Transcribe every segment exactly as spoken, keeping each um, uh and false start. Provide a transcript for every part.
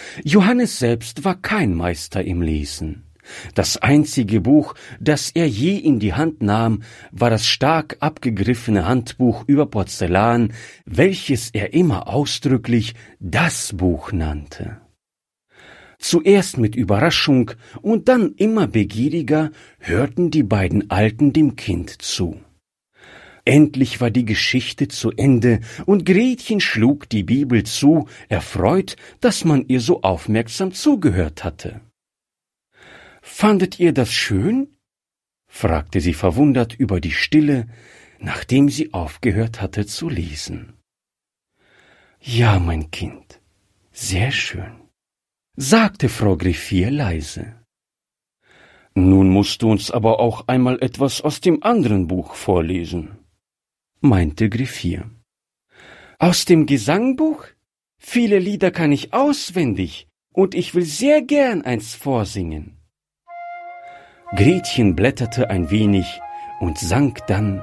Johannes selbst war kein Meister im Lesen. Das einzige Buch, das er je in die Hand nahm, war das stark abgegriffene Handbuch über Porzellan, welches er immer ausdrücklich das Buch nannte. Zuerst mit Überraschung und dann immer begieriger hörten die beiden Alten dem Kind zu. Endlich war die Geschichte zu Ende, und Gretchen schlug die Bibel zu, erfreut, dass man ihr so aufmerksam zugehört hatte. »Fandet ihr das schön?« fragte sie verwundert über die Stille, nachdem sie aufgehört hatte zu lesen. »Ja, mein Kind, sehr schön«, sagte Frau Griffier leise. »Nun musst du uns aber auch einmal etwas aus dem anderen Buch vorlesen«, meinte Griffier. »Aus dem Gesangbuch? Viele Lieder kann ich auswendig, und ich will sehr gern eins vorsingen.« Gretchen blätterte ein wenig und sang dann: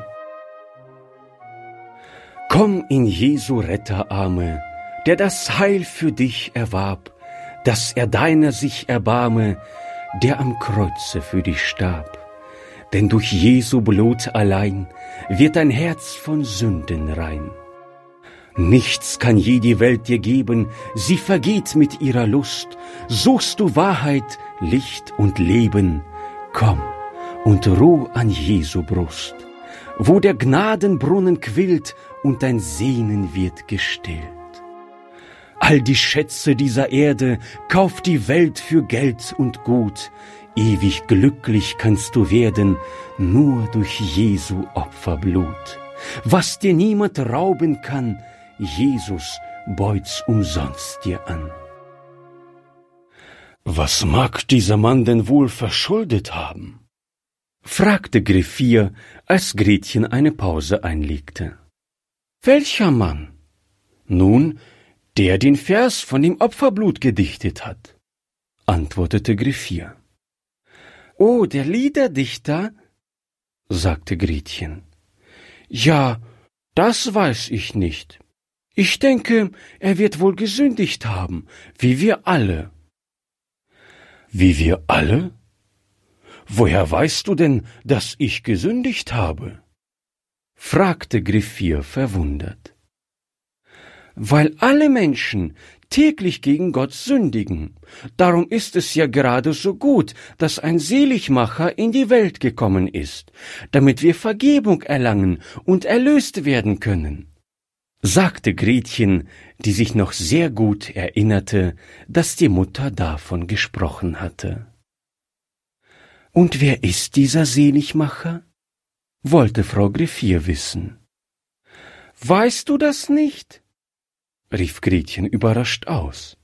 »Komm in Jesu Retterarme, der das Heil für dich erwarb, dass er deiner sich erbarme, der am Kreuze für dich starb. Denn durch Jesu Blut allein wird dein Herz von Sünden rein. Nichts kann je die Welt dir geben, sie vergeht mit ihrer Lust. Suchst du Wahrheit, Licht und Leben, komm und ruh an Jesu Brust, wo der Gnadenbrunnen quillt und dein Sehnen wird gestillt. All die Schätze dieser Erde kauft die Welt für Geld und Gut. Ewig glücklich kannst du werden, nur durch Jesu Opferblut. Was dir niemand rauben kann, Jesus beut's umsonst dir an.« »Was mag dieser Mann denn wohl verschuldet haben?« fragte Griffier, als Gretchen eine Pause einlegte. »Welcher Mann?« »Nun, der den Vers von dem Opferblut gedichtet hat«, antwortete Griffier. »Oh, der Liederdichter?« sagte Gretchen. »Ja, das weiß ich nicht. Ich denke, er wird wohl gesündigt haben, wie wir alle.« »Wie wir alle? Woher weißt du denn, dass ich gesündigt habe?« fragte Griffier verwundert. »Weil alle Menschen täglich gegen Gott sündigen. Darum ist es ja gerade so gut, dass ein Seligmacher in die Welt gekommen ist, damit wir Vergebung erlangen und erlöst werden können«, sagte Gretchen, die sich noch sehr gut erinnerte, dass die Mutter davon gesprochen hatte. »Und wer ist dieser Seligmacher?« wollte Frau Griffier wissen. »Weißt du das nicht?« rief Gretchen überrascht aus.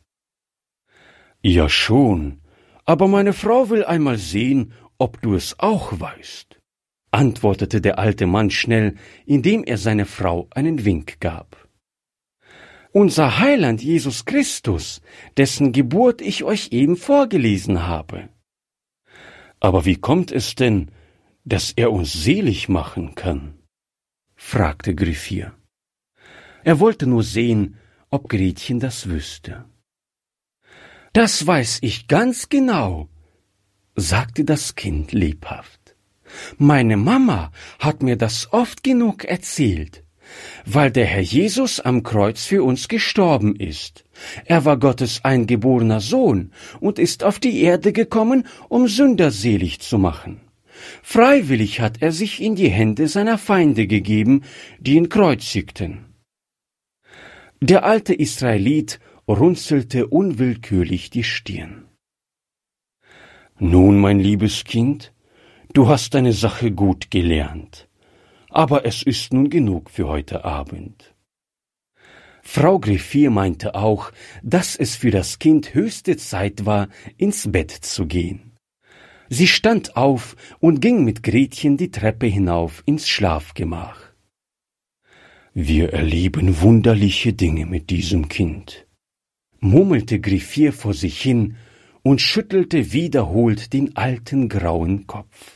»Ja schon, aber meine Frau will einmal sehen, ob du es auch weißt«, antwortete der alte Mann schnell, indem er seiner Frau einen Wink gab. »Unser Heiland Jesus Christus, dessen Geburt ich euch eben vorgelesen habe.« »Aber wie kommt es denn, dass er uns selig machen kann?« fragte Griffier. Er wollte nur sehen, ob Gretchen das wüsste. »Das weiß ich ganz genau«, sagte das Kind lebhaft. »Meine Mama hat mir das oft genug erzählt, weil der Herr Jesus am Kreuz für uns gestorben ist. Er war Gottes eingeborener Sohn und ist auf die Erde gekommen, um Sünder selig zu machen. Freiwillig hat er sich in die Hände seiner Feinde gegeben, die ihn kreuzigten.« Der alte Israelit runzelte unwillkürlich die Stirn. »Nun, mein liebes Kind, du hast deine Sache gut gelernt, aber es ist nun genug für heute Abend.« Frau Griffier meinte auch, dass es für das Kind höchste Zeit war, ins Bett zu gehen. Sie stand auf und ging mit Gretchen die Treppe hinauf ins Schlafgemach. »Wir erleben wunderliche Dinge mit diesem Kind«, murmelte Griffier vor sich hin und schüttelte wiederholt den alten grauen Kopf.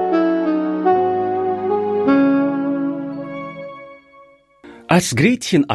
Als Gretchen